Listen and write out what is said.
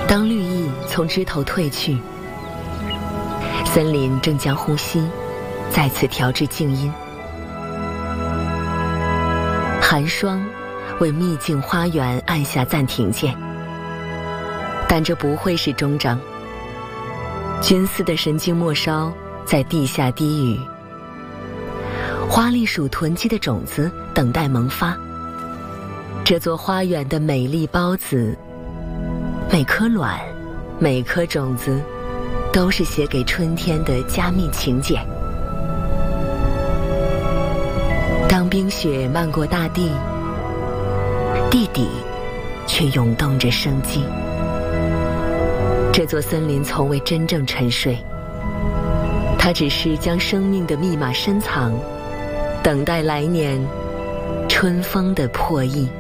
当绿意从枝头褪去，森林正将呼吸再次调至静音。寒霜为秘境花园按下暂停键，但这不会是终章。菌丝的神经末梢在地下低语，花栗鼠囤积的种子等待萌发。这座花园的美丽孢子，每颗卵，每颗种子，都是写给春天的加密请柬。当冰雪漫过大地，地底却涌动着生机。这座森林从未真正沉睡，它只是将生命的密码深藏，等待来年春风的破译。